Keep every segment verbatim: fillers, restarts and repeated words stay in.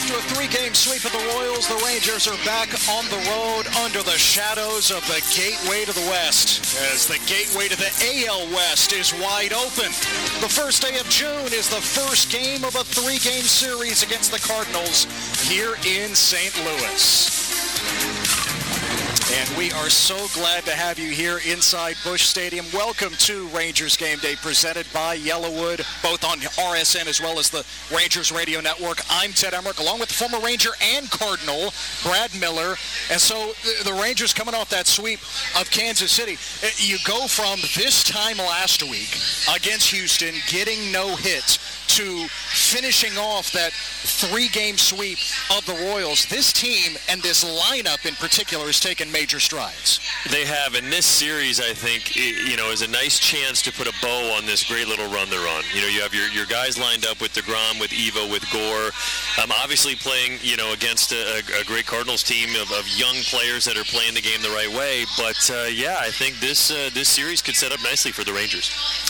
After a three-game sweep of the Royals, the Rangers are back on the road under the shadows of the gateway to the West, as the gateway to the A L West is wide open. The first day of June is the first game of a three-game series against the Cardinals here in Saint Louis. And we are so glad to have you here inside Busch Stadium. Welcome to Rangers Game Day, presented by Yellowwood, both on R S N as well as the Rangers Radio Network. I'm Ted Emmerich, along with the former Ranger and Cardinal, Brad Miller. And so the Rangers coming off that sweep of Kansas City. You go from this time last week against Houston, getting no hits, to finishing off that three-game sweep of the Royals. This team and this lineup in particular has taken major strides. They have, and this series, I think, you know, is a nice chance to put a bow on this great little run they're on. You know, you have your, your guys lined up with DeGrom, with Evo, with Gore. Um, obviously playing, you know, against a, a great Cardinals team of, of young players that are playing the game the right way. But, uh, yeah, I think this uh, this series could set up nicely for the Rangers.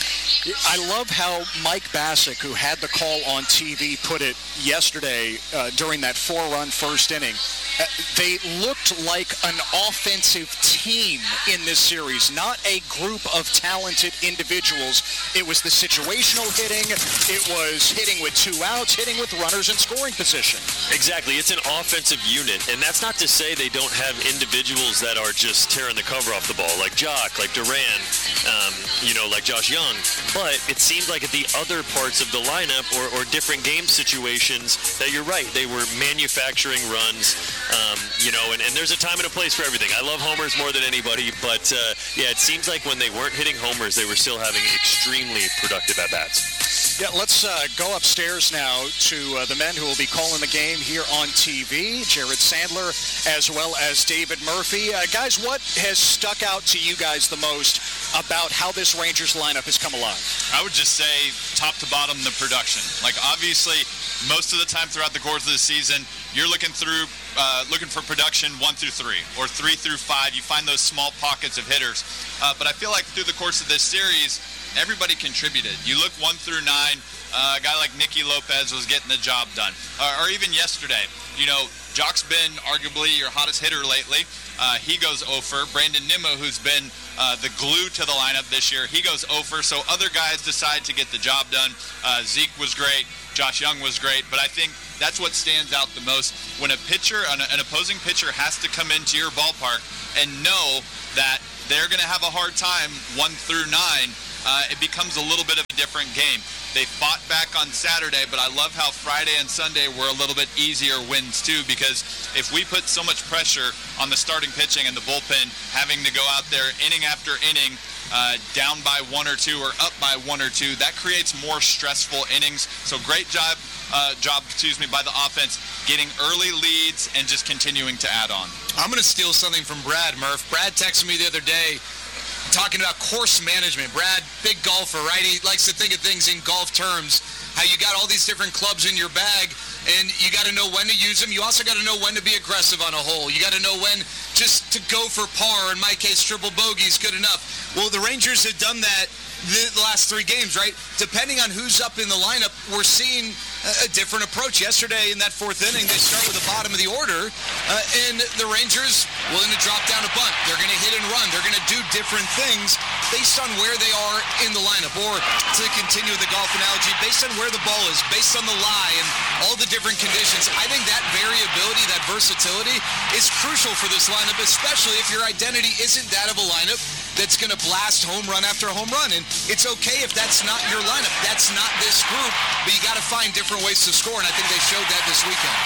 I love how Mike Bassick, who had the call on T V, put it yesterday uh, during that four-run first inning. Uh, they looked like an offensive team in this series, not a group of talented individuals. It was the situational hitting. It was hitting with two outs, hitting with runners in scoring position. Exactly. It's an offensive unit, and that's not to say they don't have individuals that are just tearing the cover off the ball, like Jock, like Duran, um, you know, like Josh Young. But it seemed like at the other parts of the lineup or, or different game situations that you're right, they were manufacturing runs, um, you know, and, and there's a time and a place for everything. I love homers more than anybody, but, uh, yeah, it seems like when they weren't hitting homers, they were still having extremely productive at-bats. Yeah, let's uh, go upstairs now to uh, the men who will be calling the game here on T V, Jared Sandler as well as David Murphy. Uh, guys, what has stuck out to you guys the most about how this Rangers lineup has come alive? I would just say top to bottom, the production. Like, obviously, most of the time throughout the course of the season, you're looking through, uh, looking for production one through three or three through five. You find those small pockets of hitters. Uh, but I feel like through the course of this series, everybody contributed. You look one through nine, uh, a guy like Nicky Lopez was getting the job done. Uh, or even yesterday, you know, Jock's been arguably your hottest hitter lately. Uh, he goes oh for. Brandon Nimmo, who's been uh, the glue to the lineup this year, he goes oh for. So other guys decide to get the job done. Uh, Zeke was great. Josh Young was great. But I think that's what stands out the most. When a pitcher, an, an opposing pitcher has to come into your ballpark and know that they're going to have a hard time one through nine, uh, it becomes a little bit of a different game. They fought back on Saturday, but I love how Friday and Sunday were a little bit easier wins too, because if we put so much pressure on the starting pitching and the bullpen having to go out there inning after inning, uh, down by one or two or up by one or two, that creates more stressful innings. So great job, uh, job, excuse me, by the offense, getting early leads and just continuing to add on. I'm going to steal something from Brad, Murph. Brad texted me the other day talking about course management. Brad, big golfer, right? He likes to think of things in golf terms, how you got all these different clubs in your bag, and you got to know when to use them. You also got to know when to be aggressive on a hole. You got to know when just to go for par. In my case, triple bogey is good enough. Well, the Rangers have done that the last three games, right? Depending on who's up in the lineup, we're seeing a different approach. Yesterday in that fourth inning, they start with the bottom of the order, uh, and the Rangers willing to drop down a bunt. They're going to hit and run. They're going to do different things based on where they are in the lineup, or to continue with the golf analogy, based on where the ball is, based on the lie and all the different conditions. I think that variability, that versatility is crucial for this lineup, especially if your identity isn't that of a lineup that's going to blast home run after home run. And it's okay if that's not your lineup. That's not this group, but you got to find different ways to score, and I think they showed that this weekend.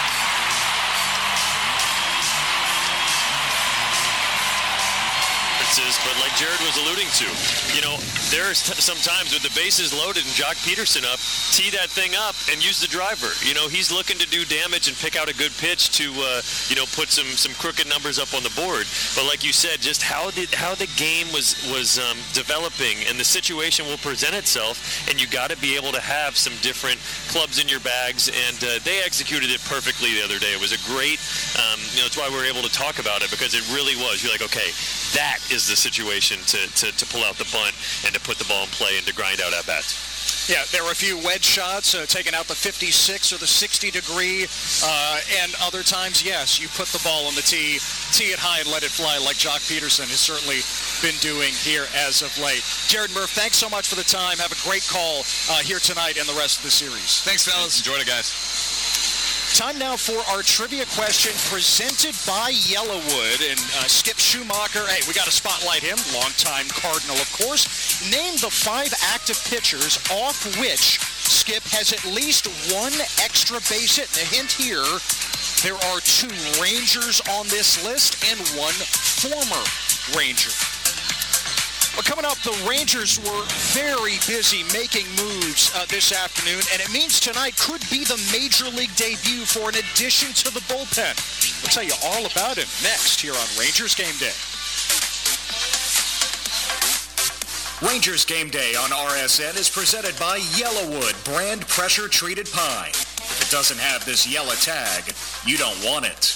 But like Jared was alluding to, you know, there's t- some times with the bases loaded and Jock Peterson up, tee that thing up and use the driver. You know, he's looking to do damage and pick out a good pitch to, uh, you know, put some some crooked numbers up on the board. But like you said, just how did how the game was was um, developing and the situation will present itself, and you got to be able to have some different clubs in your bags, and uh, they executed it perfectly the other day. It was a great, um, you know, that's why we were able to talk about it, because it really was. You're like, okay, that is the situation to, to, to pull out the bunt and to put the ball in play and to grind out at-bats. Yeah, there were a few wedge shots, uh, taking out the fifty-six or the sixty degree, uh, and other times, yes, you put the ball on the tee, tee it high and let it fly, like Jock Peterson has certainly been doing here as of late. Jared Murph, thanks so much for the time. Have a great call uh, here tonight and the rest of the series. Thanks, fellas. Enjoy it, guys. Time now for our trivia question presented by Yellowwood. And uh, Skip Schumacher, hey, we got to spotlight him, longtime Cardinal, of course. Name the five active pitchers off which Skip has at least one extra base hit. And a hint here, there are two Rangers on this list and one former Ranger. Well, coming up, the Rangers were very busy making moves uh, this afternoon, and it means tonight could be the Major League debut for an addition to the bullpen. We'll tell you all about him next here on Rangers Game Day. Rangers Game Day on R S N is presented by Yellowwood brand pressure-treated pine. If it doesn't have this yellow tag, you don't want it.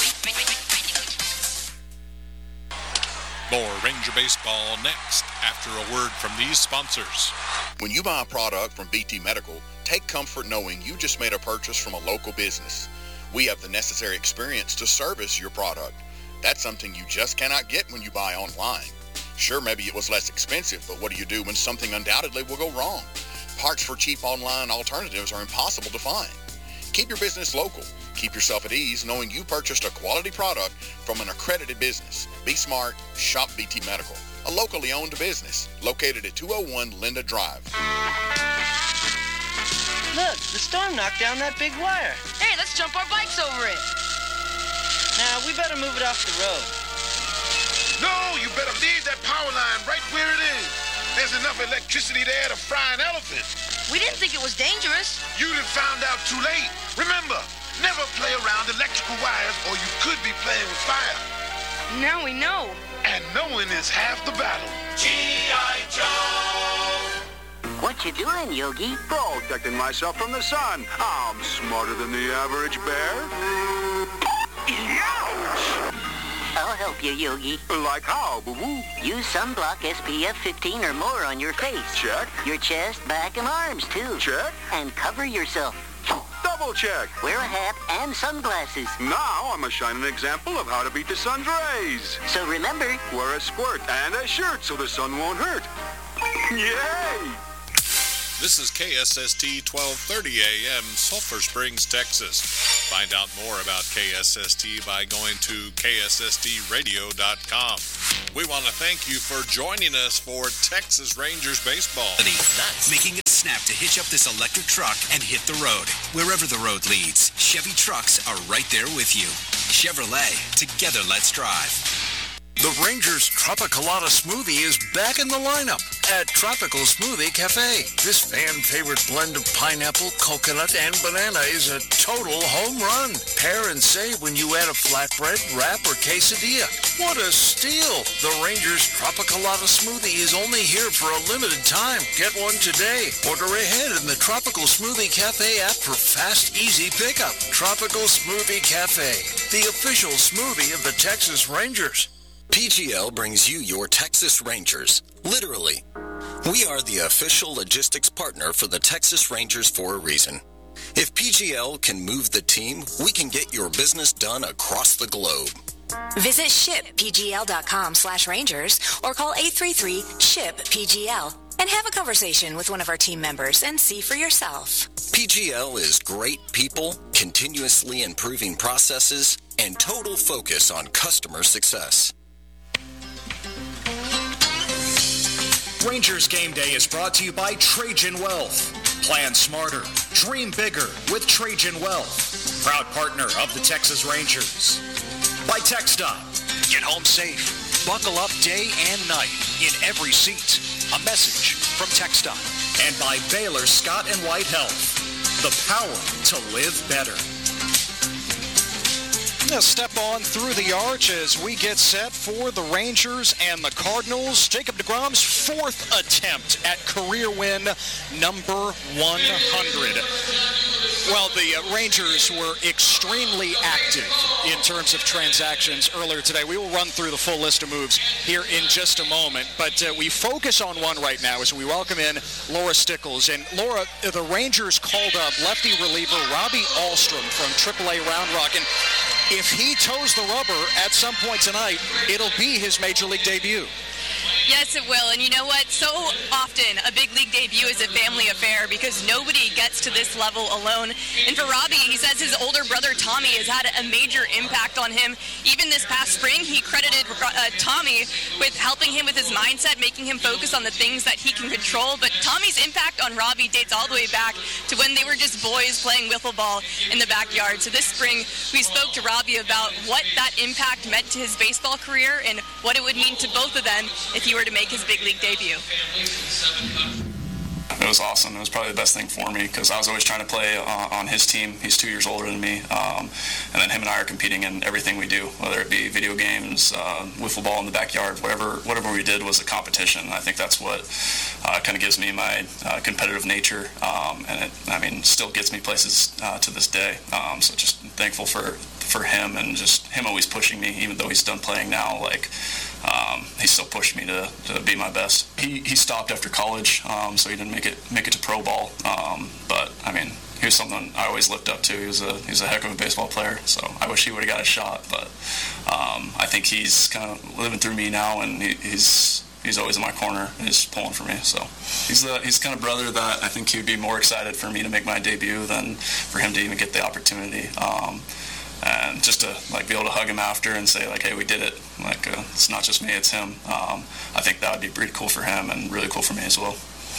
More Ranger Baseball next after a word from these sponsors. When you buy a product from B T Medical, take comfort knowing you just made a purchase from a local business. We have the necessary experience to service your product. That's something you just cannot get when you buy online. Sure, maybe it was less expensive, but what do you do when something undoubtedly will go wrong? Parts for cheap online alternatives are impossible to find. Keep your business local. Keep yourself at ease knowing you purchased a quality product from an accredited business. Be smart, shop B T Medical, a locally owned business located at two oh one Linda Drive. Look, the storm knocked down that big wire. Hey, let's jump our bikes over it. Now, we better move it off the road. No, you better leave that power line right where it is. There's enough electricity there to fry an elephant. We didn't think it was dangerous. You'd have found out too late. Remember, never play around electrical wires or you could be playing with fire. Now we know. And knowing is half the battle. G I Joe! What you doing, Yogi? Protecting myself from the sun. I'm smarter than the average bear. Ouch! I'll help you, Yogi. Like how, boo-boo? Use sunblock S P F fifteen or more on your face. Check. Your chest, back, and arms, too. Check. And cover yourself. Double check. Wear a hat and sunglasses. Now I'm a shining example of how to beat the sun's rays. So remember, wear a squirt and a shirt so the sun won't hurt. Yay! This is K S S T twelve thirty A M, Sulphur Springs, Texas. Find out more about K S S T by going to K S S T radio dot com. We want to thank you for joining us for Texas Rangers baseball. That's making it snap to hitch up this electric truck and hit the road. Wherever the road leads, Chevy trucks are right there with you. Chevrolet, together let's drive. The Rangers Tropicalata Smoothie is back in the lineup at Tropical Smoothie Cafe. This fan-favorite blend of pineapple, coconut, and banana is a total home run. Pair and save when you add a flatbread, wrap, or quesadilla. What a steal! The Rangers Tropicalata Smoothie is only here for a limited time. Get one today. Order ahead in the Tropical Smoothie Cafe app for fast, easy pickup. Tropical Smoothie Cafe, the official smoothie of the Texas Rangers. P G L brings you your Texas Rangers, literally. We are the official logistics partner for the Texas Rangers for a reason. If P G L can move the team, we can get your business done across the globe. Visit ship P G L dot com slash Rangers or call eight three three, S H I P P G L and have a conversation with one of our team members and see for yourself. P G L is great people, continuously improving processes, and total focus on customer success. Rangers Game Day is brought to you by Trajan Wealth. Plan smarter, dream bigger with Trajan Wealth. Proud partner of the Texas Rangers. By TxDOT. Get home safe. Buckle up day and night in every seat. A message from TxDOT. And by Baylor Scott and White Health. The power to live better. Now step on through the arch as we get set for the Rangers and the Cardinals. Jacob deGrom's fourth attempt at career win number one hundred. Well, the uh, Rangers were extremely active in terms of transactions earlier today. We will run through the full list of moves here in just a moment, but uh, we focus on one right now as we welcome in Laura Stickles. And Laura, the Rangers called up lefty reliever Robbie Ahlstrom from triple A Round Rock, and if he toes the rubber at some point tonight, it'll be his Major League debut. Yes, it will. And you know what? So often a big league debut is a family affair because nobody gets to this level alone. And for Robbie, he says his older brother Tommy has had a major impact on him. Even this past spring, he credited uh, Tommy with helping him with his mindset, making him focus on the things that he can control. But Tommy's impact on Robbie dates all the way back to when they were just boys playing wiffle ball in the backyard. So this spring, we spoke to Robbie about what that impact meant to his baseball career and what it would mean to both of them if he were to make his big league debut. It was awesome. It was probably the best thing for me because I was always trying to play uh, on his team. He's two years older than me. Um, and then him and I are competing in everything we do, whether it be video games, uh, wiffle ball in the backyard, whatever whatever we did was a competition. I think that's what uh, kind of gives me my uh, competitive nature. Um, and it, I mean, still gets me places uh, to this day. Um, so just thankful for, for him and just him always pushing me, even though he's done playing now. Like, Um, he still pushed me to, to be my best. He he stopped after college, um, so he didn't make it make it to pro ball. Um, but I mean, he was someone I always looked up to. He was a he was a heck of a baseball player. So I wish he would have got a shot. But um, I think he's kind of living through me now, and he, he's he's always in my corner. He's pulling for me. So he's the he's the kind of brother that I think he'd be more excited for me to make my debut than for him to even get the opportunity. Um, And just to like be able to hug him after and say like, hey, we did it. Like uh, it's not just me, it's him. Um, I think that would be pretty cool for him and really cool for me as well.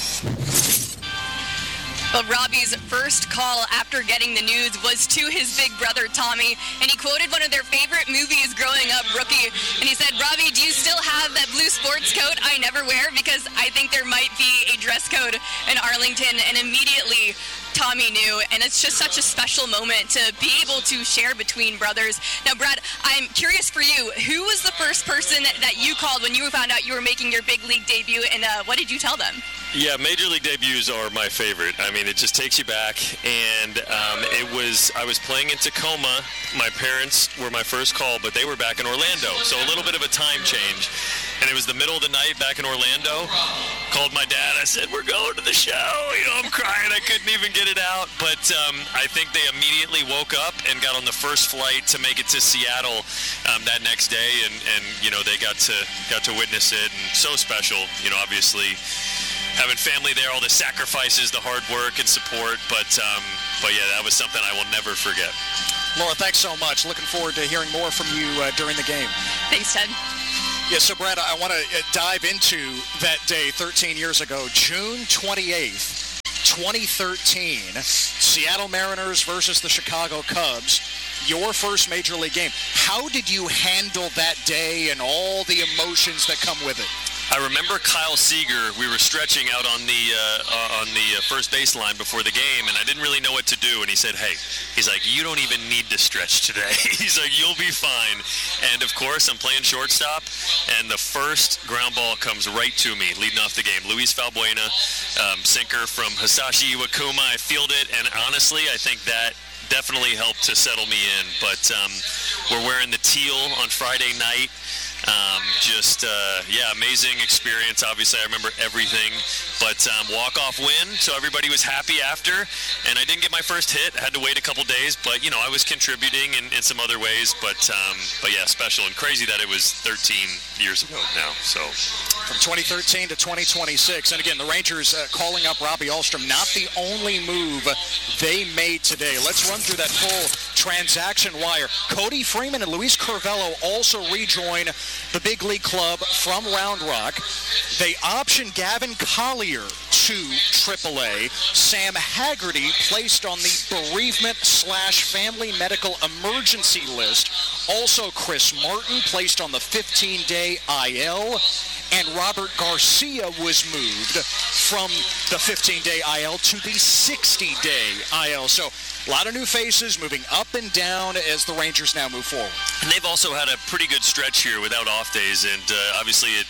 Well, Robbie's first call after getting the news was to his big brother, Tommy, and he quoted one of their favorite movies growing up, Rookie, and he said, Robbie, do you still have that blue sports coat I never wear? Because I think there might be a dress code in Arlington, and immediately Tommy knew, and it's just such a special moment to be able to share between brothers. Now, Brad, I'm curious for you, who was the first person that you called when you found out you were making your big league debut, and uh, what did you tell them? Yeah, Major League debuts are my favorite. I mean, it just takes you back, and um, it was, I was playing in Tacoma. My parents were my first call, but they were back in Orlando, so a little bit of a time change. And it was the middle of the night back in Orlando. Called my dad. I said, we're going to the show. You know, I'm crying. I couldn't even get it out. But um, I think they immediately woke up and got on the first flight to make it to Seattle um, that next day. And, and, you know, they got to got to witness it. And so special, you know, obviously having family there, all the sacrifices, the hard work and support. But, um, but yeah, that was something I will never forget. Laura, thanks so much. Looking forward to hearing more from you uh, during the game. Thanks, Ted. Yeah, so Brad, I want to dive into that day thirteen years ago, June twenty-eighth, twenty thirteen, Seattle Mariners versus the Chicago Cubs, your first Major League game. How did you handle that day and all the emotions that come with it? I remember Kyle Seager, we were stretching out on the uh, on the first baseline before the game, and I didn't really know what to do, and he said, hey, he's like, you don't even need to stretch today. He's like, you'll be fine. And, of course, I'm playing shortstop, and the first ground ball comes right to me, leading off the game. Luis Valbuena, um, sinker from Hisashi Iwakuma. I field it, and honestly, I think that definitely helped to settle me in. But um, we're wearing the teal on Friday night. Um, just, uh, yeah, amazing experience. Obviously, I remember everything, but um, walk-off win, so everybody was happy after, and I didn't get my first hit. I had to wait a couple days, but, you know, I was contributing in, in some other ways, but, um, but yeah, special and crazy that it was thirteen years ago now, so. From twenty thirteen to twenty twenty-six, and again, the Rangers uh, calling up Robbie Ahlstrom, not the only move they made today. Let's run through that full transaction wire. Cody Freeman and Luis Curvelo also rejoin the big league club from Round Rock. They optioned Gavin Collier to triple A. Sam Haggerty placed on the bereavement slash family medical emergency list. Also, Chris Martin placed on the fifteen-day I L. And Robert Garcia was moved from the fifteen-day I L to the sixty-day I L. So a lot of new faces moving up and down as the Rangers now move forward. And they've also had a pretty good stretch here without off days, and uh, obviously it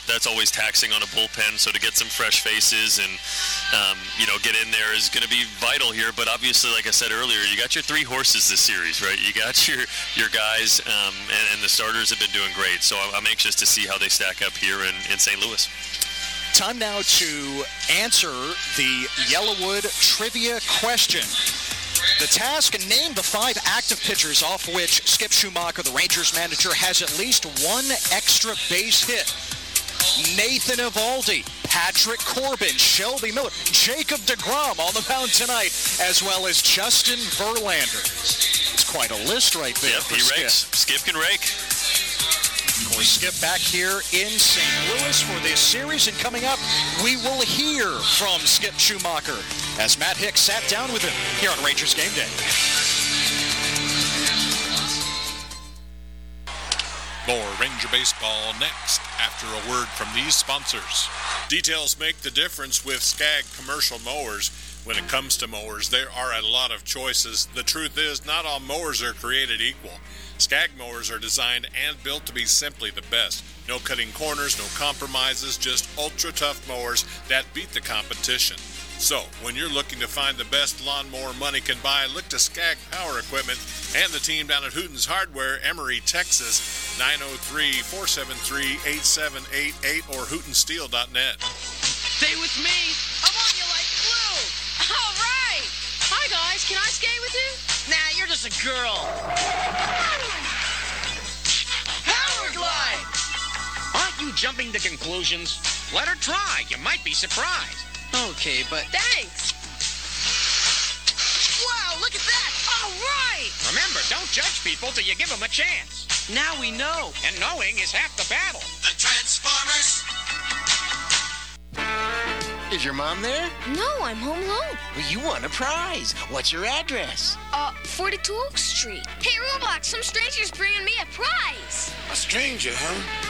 that's always taxing on a bullpen. So to get some fresh faces and, um, you know, get in there is going to be vital here. But obviously, like I said earlier, you got your three horses this series, right? You got your your guys, um, and, and the starters have been doing great. So I'm anxious to see how they stack up here in, in Saint Louis. Time now to answer the Yellowwood trivia question. The task, name the five active pitchers off which Skip Schumacher, the Rangers manager, has at least one extra base hit. Nathan Eovaldi, Patrick Corbin, Shelby Miller, Jacob deGrom on the mound tonight, as well as Justin Verlander. It's quite a list right there. Yep, for he Skip. rakes. Skip can rake. Of course, Skip back here in Saint Louis for this series, and coming up, we will hear from Skip Schumacher as Matt Hicks sat down with him here on Rangers Game Day. More Ranger Baseball next after a word from these sponsors. Details make the difference with Skag commercial mowers. When it comes to mowers, there are a lot of choices. The truth is, not all mowers are created equal. Skag mowers are designed and built to be simply the best. No cutting corners, no compromises, just ultra-tough mowers that beat the competition. So, when you're looking to find the best lawnmower money can buy, look to Skag Power Equipment and the team down at Hooten's Hardware, Emory, Texas, nine oh three, four seven three, eight seven eight eight or hooten steel dot net. Stay with me. I'm on you like glue. All right. Hi, guys. Can I skate with you? Nah, you're just a girl. Power glide. Aren't you jumping to conclusions? Let her try. You might be surprised. Okay, but... Thanks. Wow, look at that. All right. Remember, don't judge people till you give them a chance. Now we know. And knowing is half the battle. The Transformers. Is your mom there? No, I'm home alone. Well, you won a prize. What's your address? Uh, forty-two Oak Street. Hey, Roblox, some stranger's bringing me a prize. A stranger, huh?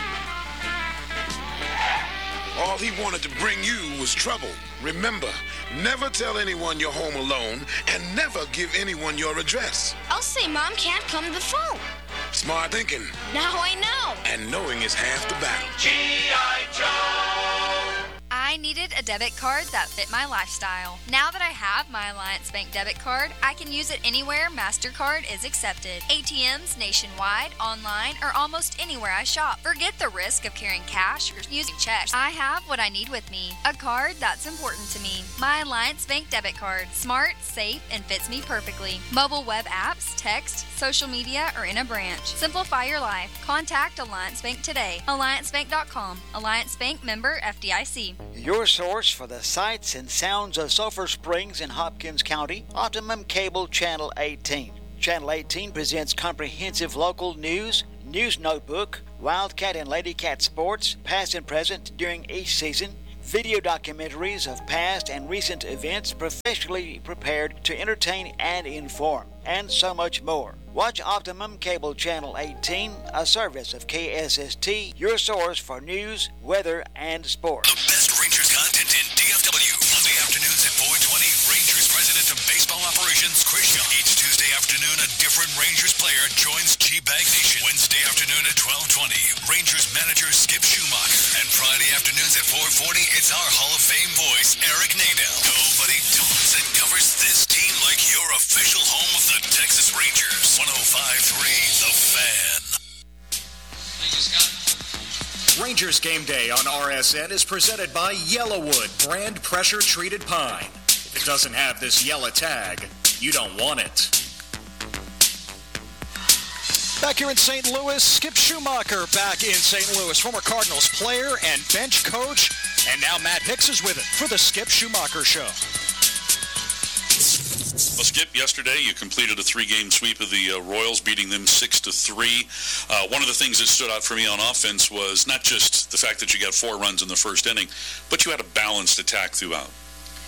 All he wanted to bring you was trouble. Remember, never tell anyone you're home alone and never give anyone your address. I'll say Mom can't come to the phone. Smart thinking. Now I know. And knowing is half the battle. G I Joe. I needed a debit card that fit my lifestyle. Now that I have my Alliance Bank debit card, I can use it anywhere MasterCard is accepted. A T Ms nationwide, online, or almost anywhere I shop. Forget the risk of carrying cash or using checks. I have what I need with me. A card that's important to me. My Alliance Bank debit card. Smart, safe, and fits me perfectly. Mobile web apps, text, social media, or in a branch. Simplify your life. Contact Alliance Bank today. alliance bank dot com. Alliance Bank member F D I C. Your source for the sights and sounds of Sulphur Springs in Hopkins County, Optimum Cable Channel eighteen. Channel eighteen presents comprehensive local news, news notebook, Wildcat and Lady Cat sports, past and present during each season, video documentaries of past and recent events professionally prepared to entertain and inform, and so much more. Watch Optimum Cable Channel eighteen, a service of K S S T, your source for news, weather, and sports. The best Rangers content in D F W. Monday afternoons at four twenty, Rangers President of Baseball Operations, Chris Shaw. Each Tuesday afternoon, a different Rangers player joins G-Bag Nation. Wednesday afternoon at twelve twenty, Rangers manager Skip Schumacher. And Friday afternoons at four forty, it's our Hall of Fame voice, Eric Nadel. Nobody talks and covers this team like your official home of the Texas Rangers. one oh five point three The Fan. Rangers Game Day on R S N is presented by Yellowwood brand pressure treated pine. If it doesn't have this yellow tag, you don't want it. Back here in Saint Louis, Skip Schumacher back in Saint Louis, former Cardinals player and bench coach, and now Matt Hicks is with it for the Skip Schumacher Show. Well, Skip, yesterday you completed a three-game sweep of the uh, Royals, beating them six to three. Uh, one of the things that stood out for me on offense was not just the fact that you got four runs in the first inning, but you had a balanced attack throughout.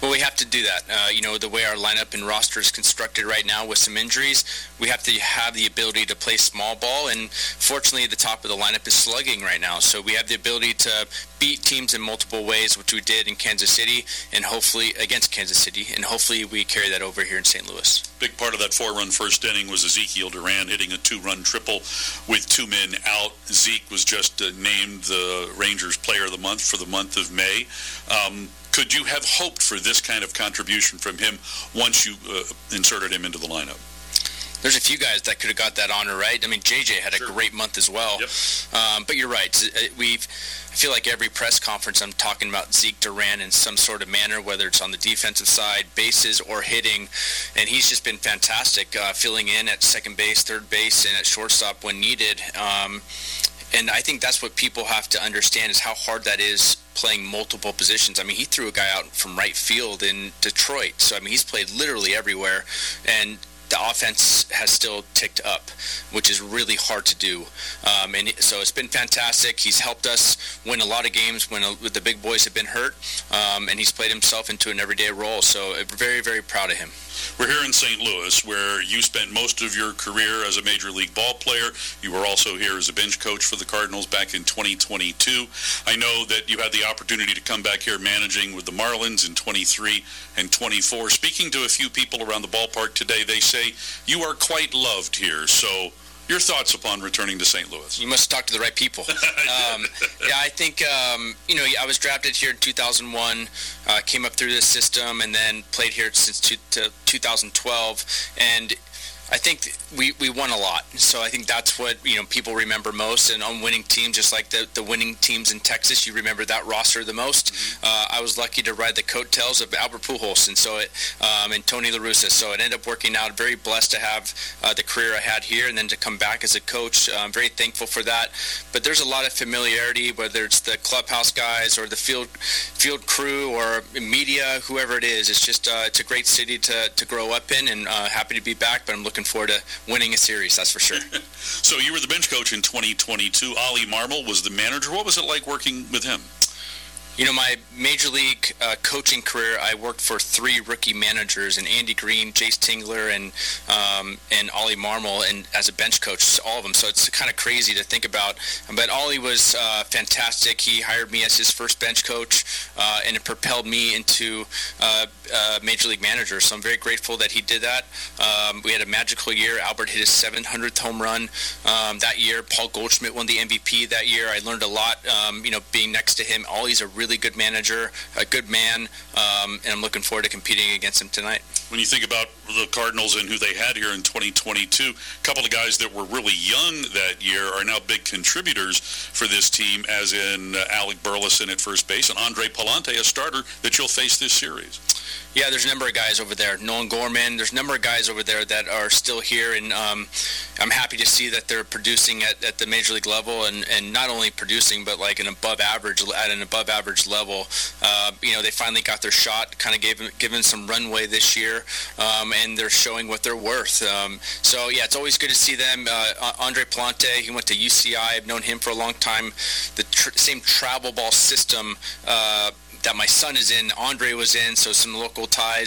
Well, we have to do that. Uh, you know, the way our lineup and roster is constructed right now with some injuries, we have to have the ability to play small ball, and fortunately the top of the lineup is slugging right now. So we have the ability to beat teams in multiple ways, which we did in Kansas City, and hopefully against Kansas City, and hopefully we carry that over here in Saint Louis. Big part of that four-run first inning was Ezekiel Duran hitting a two-run triple with two men out. Zeke was just uh, named the Rangers Player of the Month for the month of May. Um, could you have hoped for this kind of contribution from him once you uh, inserted him into the lineup? There's a few guys that could have got that honor, right? I mean, J J had a sure. great month as well. Yep. Um, but you're right. We've, I feel like every press conference I'm talking about Zeke Duran in some sort of manner, whether it's on the defensive side, bases, or hitting. And he's just been fantastic, uh, filling in at second base, third base, and at shortstop when needed. Um, and I think that's what people have to understand is how hard that is playing multiple positions. I mean, he threw a guy out from right field in Detroit. So, I mean, he's played literally everywhere. And the offense has still ticked up, which is really hard to do. Um, and so it's been fantastic. He's helped us win a lot of games when uh, the big boys have been hurt, um, and he's played himself into an everyday role. So uh, very, very proud of him. We're here in Saint Louis, where you spent most of your career as a Major League ball player. You were also here as a bench coach for the Cardinals back in twenty twenty-two. I know that you had the opportunity to come back here managing with the Marlins in twenty-three and twenty-four. Speaking to a few people around the ballpark today, they say you are quite loved here. So your thoughts upon returning to Saint Louis? You must talk to the right people. um, yeah, I think, um, you know, I was drafted here in two thousand one, uh, came up through this system, and then played here since two, to two thousand twelve. And I think we, we won a lot. So I think that's what, you know, people remember most. And on winning teams, just like the, the winning teams in Texas, you remember that roster the most. Mm-hmm. Uh, I was lucky to ride the coattails of Albert Pujols and so it um, and Tony La Russa. So it ended up working out. Very blessed to have uh, the career I had here and then to come back as a coach. Uh, I'm very thankful for that. But there's a lot of familiarity, whether it's the clubhouse guys or the field field crew or media, whoever it is. It's just uh, it's a great city to, to grow up in, and uh, happy to be back. But I'm looking forward to winning a series, that's for sure. So you were the bench coach in twenty twenty-two. Ollie Marmol was the manager. What was it like working with him? You know, my Major League uh, coaching career, I worked for three rookie managers, and Andy Green, Jace Tingler, and um, and Ollie Marmol, and as a bench coach, all of them. So it's kind of crazy to think about. But Ollie was uh, fantastic. He hired me as his first bench coach, uh, and it propelled me into uh, uh, Major League manager. So I'm very grateful that he did that. Um, we had a magical year. Albert hit his seven hundredth home run um, that year. Paul Goldschmidt won the M V P that year. I learned a lot, um, you know, being next to him. Ollie's a really good manager, a good man, um, and I'm looking forward to competing against him tonight. When you think about the Cardinals and who they had here in twenty twenty-two, a couple of guys that were really young that year are now big contributors for this team, as in uh, Alec Burleson at first base and Andre Palante, a starter that you'll face this series. Yeah, there's a number of guys over there. Nolan Gorman, there's a number of guys over there that are still here, and um, I'm happy to see that they're producing at, at the Major League level, and, and not only producing, but like an above average, at an above average level. Uh, you know, they finally got their shot, kind of gave given some runway this year, um, and they're showing what they're worth. Um, so, yeah, it's always good to see them. Uh, Andre Palante, he went to U C I. I've known him for a long time. The tr- same travel ball system uh, that my son is in, Andre was in, so some local ties.